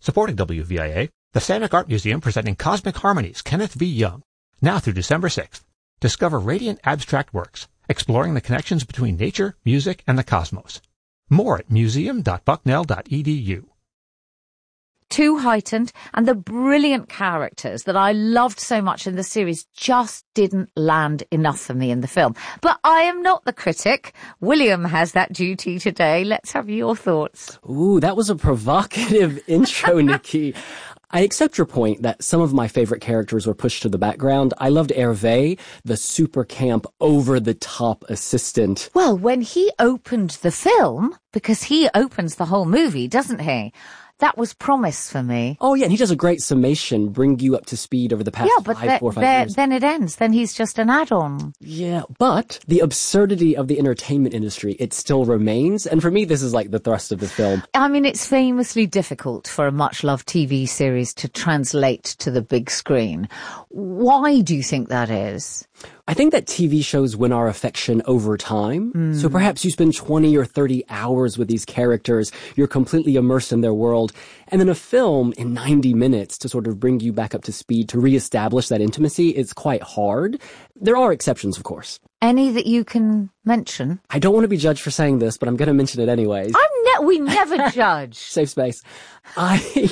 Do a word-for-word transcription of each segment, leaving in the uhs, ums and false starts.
Supporting W V I A, the Sandvik Art Museum presenting Cosmic Harmonies, Kenneth V. Young, now through December sixth. Discover radiant abstract works, exploring the connections between nature, music, and the cosmos. More at museum dot bucknell dot e d u. Too heightened, and the brilliant characters that I loved so much in the series just didn't land enough for me in the film. But I am not the critic. William has that duty today. Let's have your thoughts. Ooh, that was a provocative intro, Nikki. I accept your point that some of my favorite characters were pushed to the background. I loved Hervé, the super camp, over-the-top assistant. Well, when he opened the film, because he opens the whole movie, doesn't he? That was promise for me. Oh, yeah, and he does a great summation, bring you up to speed over the past yeah, but five, the, four or five the, years. Then it ends. Then he's just an add-on. Yeah, but the absurdity of the entertainment industry, it still remains. And for me, this is like the thrust of the film. I mean, it's famously difficult for a much-loved T V series to translate to the big screen. Why do you think that is? I think that T V shows win our affection over time. Mm. So perhaps you spend twenty or thirty hours with these characters. You're completely immersed in their world. And then a film in ninety minutes to sort of bring you back up to speed, to reestablish that intimacy is quite hard. There are exceptions, of course. Any that you can mention? I don't want to be judged for saying this, but I'm going to mention it anyways. I'm ne- we never judge. Safe space. I...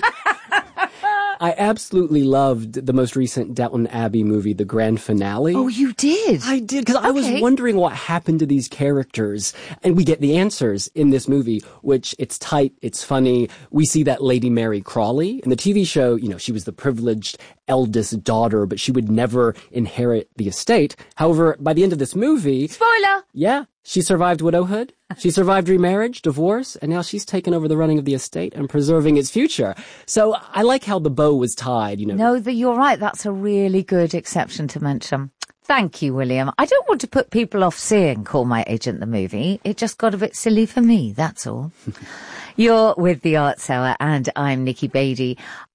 I absolutely loved the most recent Downton Abbey movie, the grand finale. Oh, you did? I did, because okay. I was wondering what happened to these characters. And we get the answers in this movie, which it's tight, it's funny. We see that Lady Mary Crawley. In the T V show, you know, she was the privileged eldest daughter, but she would never inherit the estate. However, by the end of this movie... Spoiler! Yeah. She survived widowhood, she survived remarriage, divorce, and now she's taken over the running of the estate and preserving its future. So I like how the bow was tied, you know. No, the, you're right. That's a really good exception to mention. Thank you, William. I don't want to put people off seeing Call My Agent the movie. It just got a bit silly for me, that's all. You're with the Arts Hour, and I'm Nikki Beatty.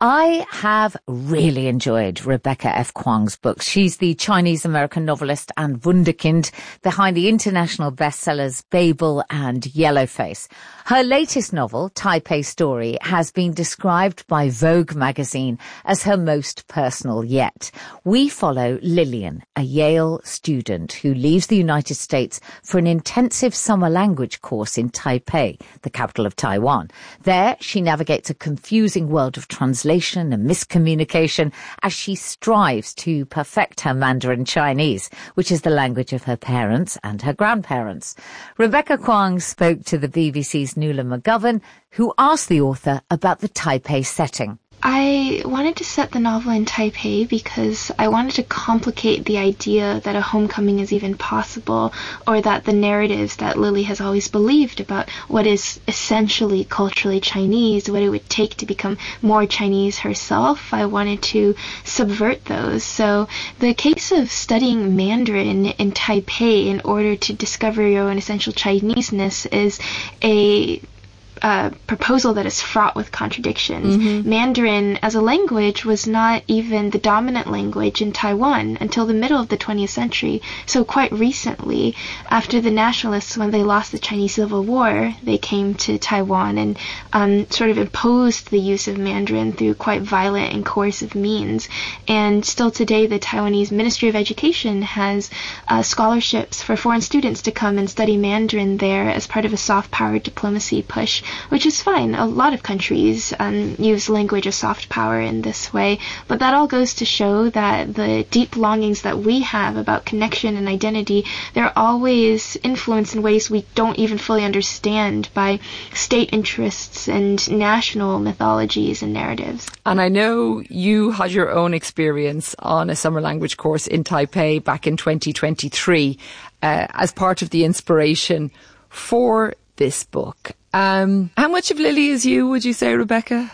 I have really enjoyed Rebecca F. Kuang's books. She's the Chinese-American novelist and wunderkind behind the international bestsellers Babel and Yellowface. Her latest novel, Taipei Story, has been described by Vogue magazine as her most personal yet. We follow Lillian, a Yale student who leaves the United States for an intensive summer language course in Taipei, the capital of Taiwan. There, she navigates a confusing world of translation and miscommunication as she strives to perfect her Mandarin Chinese, which is the language of her parents and her grandparents. Rebecca Kuang spoke to the B B C's Nuala McGovern, who asked the author about the Taipei setting. I wanted to set the novel in Taipei because I wanted to complicate the idea that a homecoming is even possible, or that the narratives that Lily has always believed about what is essentially culturally Chinese, what it would take to become more Chinese herself, I wanted to subvert those. So the case of studying Mandarin in Taipei in order to discover your own essential Chineseness is a Uh, proposal that is fraught with contradictions. Mm-hmm. Mandarin as a language was not even the dominant language in Taiwan until the middle of the twentieth century. So quite recently, after the nationalists, when they lost the Chinese Civil War, they came to Taiwan and um, sort of imposed the use of Mandarin through quite violent and coercive means. And still today, the Taiwanese Ministry of Education has uh, scholarships for foreign students to come and study Mandarin there as part of a soft power diplomacy push, which is fine. A lot of countries um, use language as soft power in this way, but that all goes to show that the deep longings that we have about connection and identity, they're always influenced in ways we don't even fully understand by state interests and national mythologies and narratives. And I know you had your own experience on a summer language course in Taipei back in twenty twenty-three uh, as part of the inspiration for this book. Um, how much of Lily is you, would you say, Rebecca?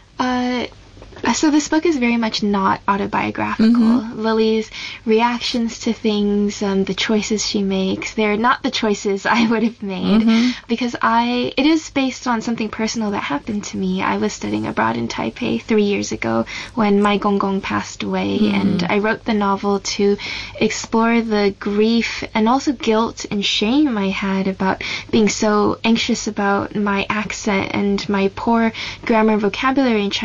Uh, so this book is very much not autobiographical. Mm-hmm. Lily's reactions to things, um, the choices she makes, they're not the choices I would have made, mm-hmm. because I, it is based on something personal that happened to me. I was studying abroad in Taipei three years ago when my Gong passed away, mm-hmm. and I wrote the novel to explore the grief and also guilt and shame I had about being so anxious about my accent and my poor grammar and vocabulary in Chinese.